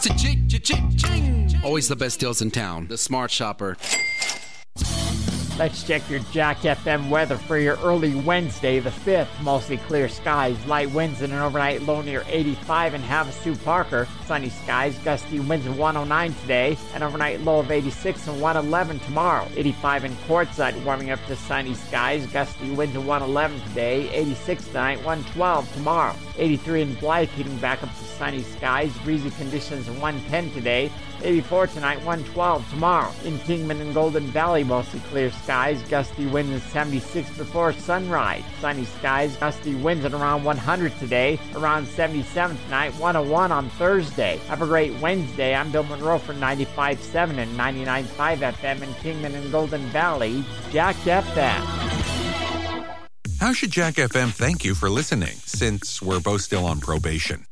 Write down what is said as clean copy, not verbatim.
Cha-ching! Always the best deals in town. The Smart Shopper. Let's check your Jack FM weather for your early Wednesday, the 5th. Mostly clear skies, light winds, and an overnight low near 85 in Havasu, Parker. Sunny skies, gusty winds of 109 today, and overnight low of 86 and 111 tomorrow. 85 in Quartzsite, warming up to sunny skies, gusty winds of 111 today, 86 tonight, 112 tomorrow. 83 in Blythe, heating back up to sunny skies, breezy conditions of 110 today, 84 tonight, 112 tomorrow. In Kingman and Golden Valley, mostly clear skies, gusty winds at 76 before sunrise. Sunny skies, gusty winds at around 100 today, around 77 tonight, 101 on Thursday. Have a great Wednesday. I'm Bill Monroe for 95.7 and 99.5 FM in Kingman and Golden Valley. Jack FM. How should Jack FM thank you for listening, since we're both still on probation?